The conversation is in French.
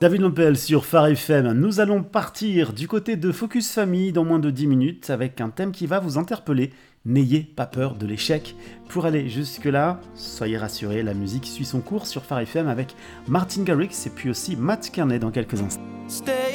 David Lampel sur Phare FM. Nous allons partir du côté de Focus Famille dans moins de 10 minutes avec un thème qui va vous interpeller. N'ayez pas peur de l'échec. Pour aller jusque-là, soyez rassurés, la musique suit son cours sur Phare FM avec Martin Garrix et puis aussi Matt Kearney dans quelques instants.